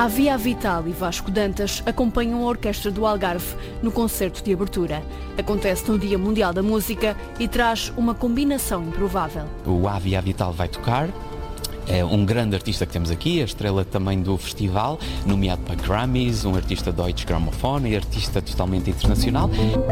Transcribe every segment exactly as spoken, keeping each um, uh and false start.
A Via Vital e Vasco Dantas acompanham a Orquestra do Algarve no concerto de abertura. Acontece no Dia Mundial da Música e traz uma combinação improvável. O A Via Vital vai tocar. É um grande artista que temos aqui, a estrela também do festival, nomeado para Grammys, um artista Deutsche Grammophon e artista totalmente internacional.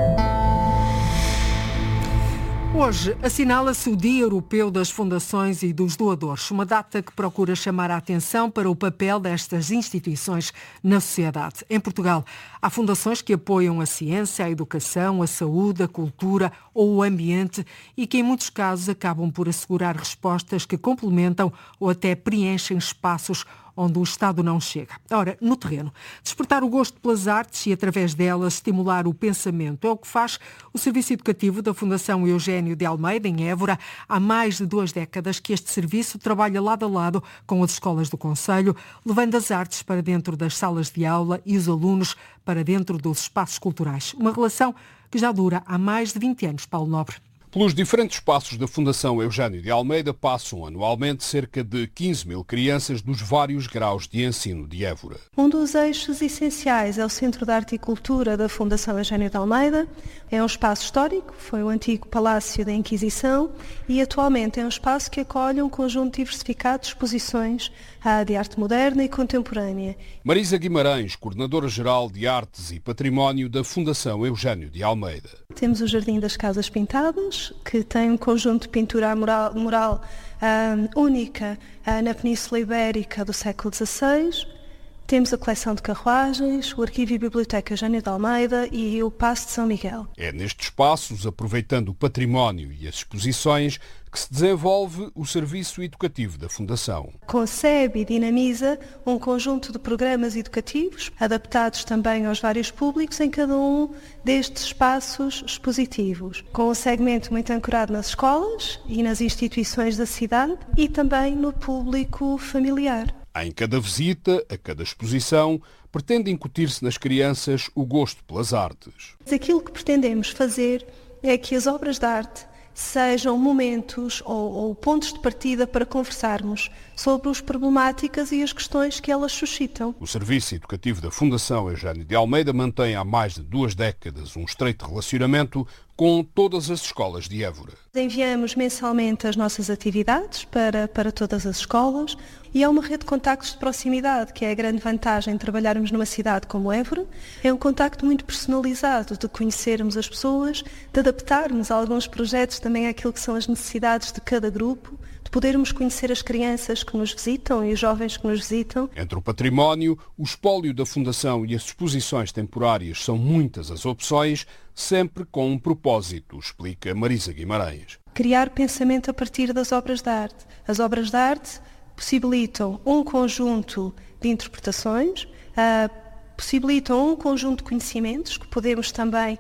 Hoje assinala-se o Dia Europeu das Fundações e dos Doadores, uma data que procura chamar a atenção para o papel destas instituições na sociedade. Em Portugal, há fundações que apoiam a ciência, a educação, a saúde, a cultura ou o ambiente e que em muitos casos acabam por assegurar respostas que complementam ou até preenchem espaços onde o Estado não chega. Ora, no terreno, despertar o gosto pelas artes e, através delas, estimular o pensamento é o que faz o Serviço Educativo da Fundação Eugénio de Almeida, em Évora. Há mais de duas décadas que este serviço trabalha lado a lado com as escolas do concelho, levando as artes para dentro das salas de aula e os alunos para dentro dos espaços culturais. Uma relação que já dura há mais de vinte anos, Paulo Nobre. Pelos diferentes espaços da Fundação Eugénio de Almeida passam anualmente cerca de quinze mil crianças dos vários graus de ensino de Évora. Um dos eixos essenciais é o Centro de Arte e Cultura da Fundação Eugénio de Almeida. É um espaço histórico, foi o antigo Palácio da Inquisição e atualmente é um espaço que acolhe um conjunto diversificado de exposições de arte moderna e contemporânea. Marisa Guimarães, coordenadora-geral de Artes e Património da Fundação Eugénio de Almeida. Temos o Jardim das Casas Pintadas, que tem um conjunto de pintura mural, mural um, única uh, na Península Ibérica do século dezasseis. Temos a coleção de carruagens, o Arquivo e Biblioteca Eugénio de Almeida e o Paço de São Miguel. É nestes espaços, aproveitando o património e as exposições, que se desenvolve o Serviço Educativo da Fundação. Concebe e dinamiza um conjunto de programas educativos, adaptados também aos vários públicos em cada um destes espaços expositivos, com um segmento muito ancorado nas escolas e nas instituições da cidade e também no público familiar. Em cada visita, a cada exposição, pretende incutir-se nas crianças o gosto pelas artes. Aquilo que pretendemos fazer é que as obras de arte sejam momentos ou, ou pontos de partida para conversarmos sobre as problemáticas e as questões que elas suscitam. O Serviço Educativo da Fundação Eugénio de Almeida mantém há mais de duas décadas um estreito relacionamento com todas as escolas de Évora. Enviamos mensalmente as nossas atividades para, para todas as escolas e é uma rede de contactos de proximidade, que é a grande vantagem de trabalharmos numa cidade como Évora. É um contacto muito personalizado, de conhecermos as pessoas, de adaptarmos alguns projetos também àquilo que são as necessidades de cada grupo, de podermos conhecer as crianças que nos visitam e os jovens que nos visitam. Entre o património, o espólio da Fundação e as exposições temporárias são muitas as opções, sempre com um propósito, explica Marisa Guimarães. Criar pensamento a partir das obras de arte. As obras de arte possibilitam um conjunto de interpretações, uh, possibilitam um conjunto de conhecimentos que podemos também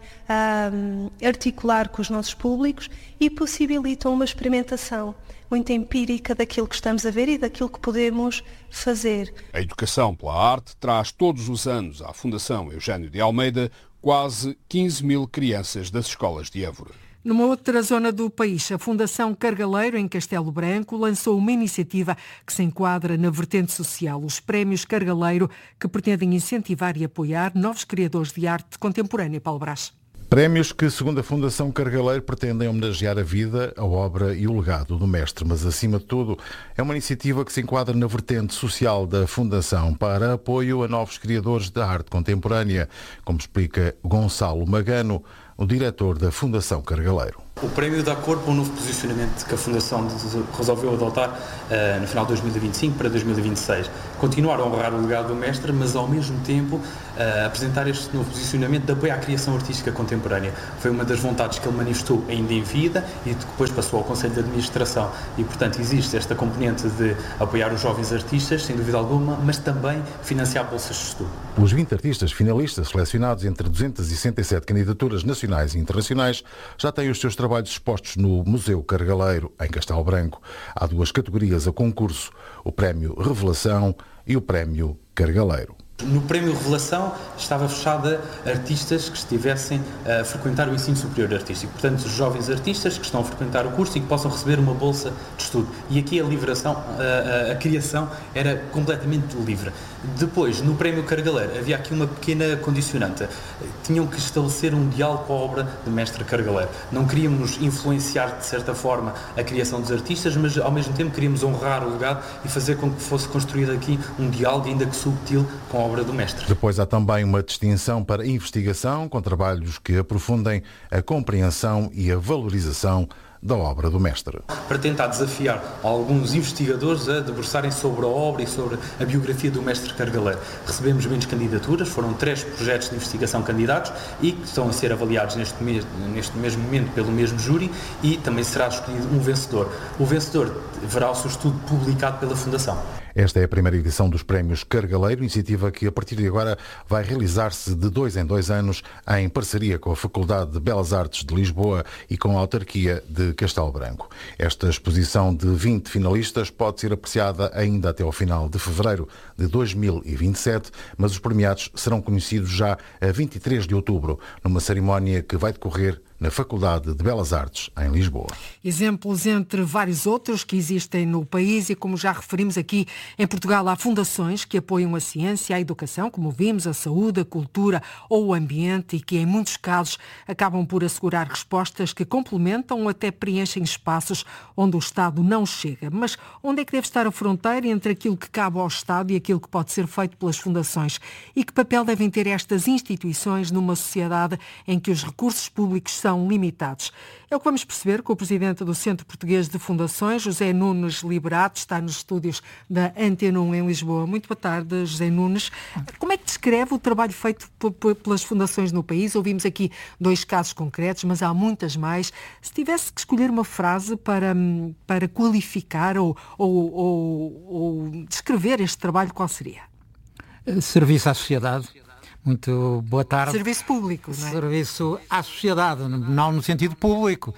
uh, articular com os nossos públicos e possibilitam uma experimentação muito empírica daquilo que estamos a ver e daquilo que podemos fazer. A educação pela arte traz todos os anos à Fundação Eugénio de Almeida quase quinze mil crianças das escolas de Évora. Numa outra zona do país, a Fundação Cargaleiro, em Castelo Branco, lançou uma iniciativa que se enquadra na vertente social, os Prémios Cargaleiro, que pretendem incentivar e apoiar novos criadores de arte contemporânea. Paulo Brás. Prémios que, segundo a Fundação Cargaleiro, pretendem homenagear a vida, a obra e o legado do mestre, mas, acima de tudo, é uma iniciativa que se enquadra na vertente social da Fundação para apoio a novos criadores da arte contemporânea, como explica Gonçalo Magano, o diretor da Fundação Cargaleiro. O prémio dá corpo a um novo posicionamento que a Fundação resolveu adotar uh, no final de dois mil e vinte e cinco para dois mil e vinte e seis. Continuar a honrar o legado do mestre, mas ao mesmo tempo uh, apresentar este novo posicionamento de apoio à criação artística contemporânea. Foi uma das vontades que ele manifestou ainda em vida e depois passou ao Conselho de Administração. E, portanto, existe esta componente de apoiar os jovens artistas, sem dúvida alguma, mas também financiar bolsas de estudo. Os vinte artistas finalistas, selecionados entre duzentas e sessenta e sete candidaturas nacionais e internacionais, já têm os seus trabalhos expostos no Museu Cargaleiro, em Castelo Branco. Há duas categorias a concurso, o Prémio Revelação e o Prémio Cargaleiro. No Prémio Revelação estava fechada a artistas que estivessem a frequentar o ensino superior artístico, portanto, os jovens artistas que estão a frequentar o curso e que possam receber uma bolsa de estudo. E aqui a livração, a, a, a criação era completamente livre. Depois, no Prémio Cargaleiro, havia aqui uma pequena condicionante. Tinham que estabelecer um diálogo com a obra de Mestre Cargaleiro. Não queríamos influenciar, de certa forma, a criação dos artistas, mas, ao mesmo tempo, queríamos honrar o legado e fazer com que fosse construído aqui um diálogo, ainda que subtil, com a obra do mestre. Depois há também uma distinção para investigação, com trabalhos que aprofundem a compreensão e a valorização da obra do mestre. Para tentar desafiar alguns investigadores a debruçarem sobre a obra e sobre a biografia do mestre Cargaleiro. Recebemos menos candidaturas, foram três projetos de investigação candidatos e que estão a ser avaliados neste, mes- neste mesmo momento pelo mesmo júri e também será escolhido um vencedor. O vencedor verá o seu estudo publicado pela Fundação. Esta é a primeira edição dos Prémios Cargaleiro, iniciativa que a partir de agora vai realizar-se de dois em dois anos em parceria com a Faculdade de Belas Artes de Lisboa e com a autarquia de Castelo Branco. Esta exposição de vinte finalistas pode ser apreciada ainda até ao final de fevereiro de dois mil e vinte e sete, mas os premiados serão conhecidos já a vinte e três de outubro, numa cerimónia que vai decorrer na Faculdade de Belas Artes, em Lisboa. Exemplos entre vários outros que existem no país e, como já referimos aqui, em Portugal há fundações que apoiam a ciência, a educação, como vimos, a saúde, a cultura ou o ambiente e que, em muitos casos, acabam por assegurar respostas que complementam ou até preenchem espaços onde o Estado não chega. Mas onde é que deve estar a fronteira entre aquilo que cabe ao Estado e aquilo que pode ser feito pelas fundações? E que papel devem ter estas instituições numa sociedade em que os recursos públicos são limitados? É o que vamos perceber com o presidente do Centro Português de Fundações, José Nunes Liberato, está nos estúdios da Antena um em Lisboa. Muito boa tarde, José Nunes. Como é que descreve o trabalho feito p- p- pelas fundações no país? Ouvimos aqui dois casos concretos, mas há muitas mais. Se tivesse que escolher uma frase para, para qualificar ou, ou, ou, ou descrever este trabalho, qual seria? Serviço à sociedade. Muito boa tarde. Serviço público, não é? Serviço à sociedade, não no sentido público.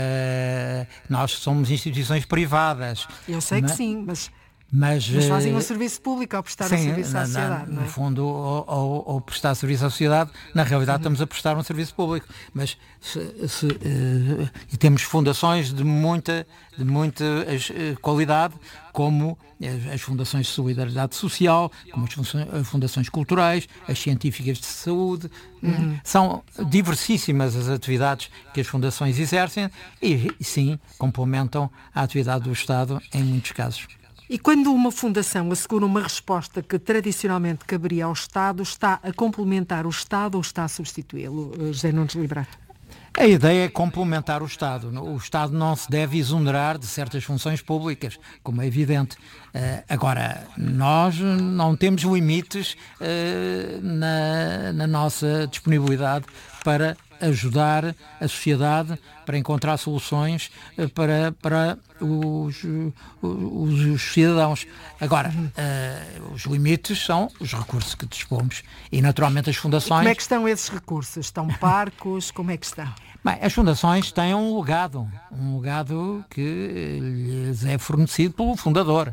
Uh, nós somos instituições privadas. Eu sei que mas, sim, mas, mas, mas fazem um serviço público ao prestar sim, um serviço à na, sociedade, na, não é? No fundo, ao, ao, ao prestar serviço à sociedade, na realidade uhum. estamos a prestar um serviço público. Mas se, se, uh, e temos fundações de muita, de muita uh, qualidade, como as fundações de solidariedade social, como as fundações culturais, as científicas de saúde. Uhum. São diversíssimas as atividades que as fundações exercem e, sim, complementam a atividade do Estado em muitos casos. E quando uma fundação assegura uma resposta que tradicionalmente caberia ao Estado, está a complementar o Estado ou está a substituí-lo, José Nunes Liberato? A ideia é complementar o Estado. O Estado não se deve exonerar de certas funções públicas, como é evidente. Uh, agora, nós não temos limites uh, na, na nossa disponibilidade para ajudar a sociedade, para encontrar soluções uh, para, para os, os, os cidadãos. Agora, uh, os limites são os recursos que dispomos e, naturalmente, as fundações... E como é que estão esses recursos? Estão parcos? Como é que estão? Bem, as fundações têm um legado, um legado que lhes é fornecido pelo fundador.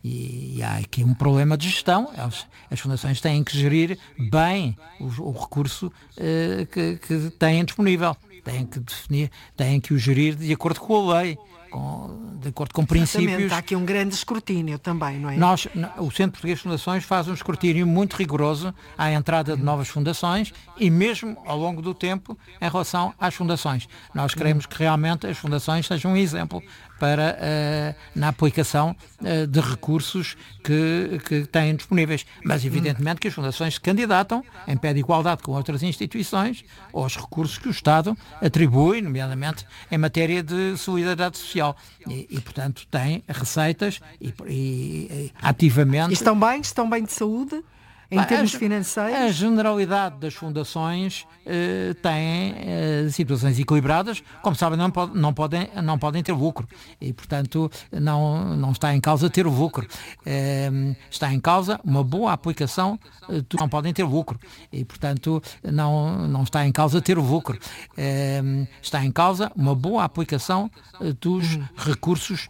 E, e há aqui um problema de gestão. As, as fundações têm que gerir bem o, o recurso uh, que, que têm disponível. Têm que definir, têm que o gerir de acordo com a lei, com, de acordo com princípios. Exatamente, há aqui um grande escrutínio também, não é? Nós, o Centro Português de Fundações faz um escrutínio muito rigoroso à entrada de novas fundações e mesmo ao longo do tempo em relação às fundações. Nós queremos que realmente as fundações sejam um exemplo para, uh, na aplicação uh, de recursos que, que têm disponíveis. Mas, evidentemente, que as fundações se candidatam em pé de igualdade com outras instituições aos recursos que o Estado atribui, nomeadamente em matéria de solidariedade social. E, e portanto, têm receitas e, e, e ativamente... E estão bem? Estão bem de saúde? Em Bem, termos a, financeiros? A generalidade das fundações eh, tem eh, situações equilibradas, como sabem, não, pode, não, podem, não podem ter lucro e, portanto, não, não está em causa ter lucro. Eh, está em causa uma boa aplicação, eh, não podem ter lucro e, portanto, não, não está em causa ter lucro. Eh, está em causa uma boa aplicação eh, dos recursos